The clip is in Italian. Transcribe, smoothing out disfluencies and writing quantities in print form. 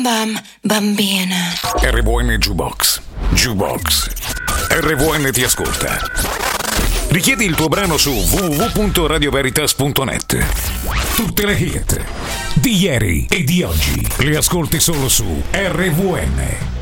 Bambina. RVN Jukebox. Jukebox. RVN ti ascolta. Richiedi il tuo brano su www.radioveritas.net. Tutte le hit di ieri e di oggi le ascolti solo su RVN.